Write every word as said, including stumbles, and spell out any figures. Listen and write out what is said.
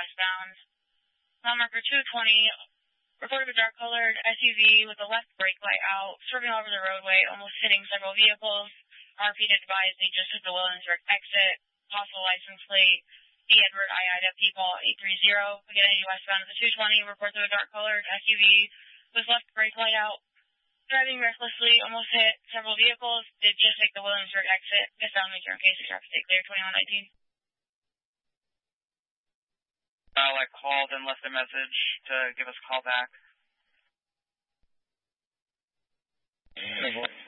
westbound. Mile marker two twenty, reported a dark-colored S U V with the left brake light out, swerving over the roadway, almost hitting several vehicles. R P advised they just hit the Williamsburg exit. Possible license plate, D. Edward I I W P Paul eight three zero. Again, westbound at the two twenty, reports of a dark-colored S U V with left brake light out, driving recklessly, almost hit several vehicles. Did just take the Williamsburg exit. Just down the current case of traffic stay clear twenty-one nineteen. Uh, I called and left a message to give us a call back.